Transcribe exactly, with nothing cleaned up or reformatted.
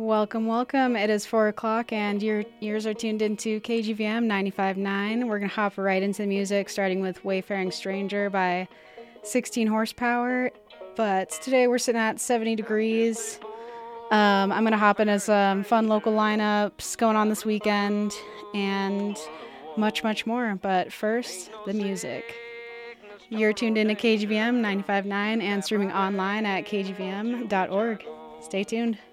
Welcome, welcome. It is four o'clock and your ears are tuned into K G V M ninety-five point nine. We're going to hop right into the music, starting with Wayfaring Stranger by sixteen Horsepower. But today we're sitting at seventy degrees. Um, I'm going to hop into some fun local lineups going on this weekend and much, much more. But first, the music. You're tuned into K G V M ninety-five point nine and streaming online at k g v m dot org. Stay tuned.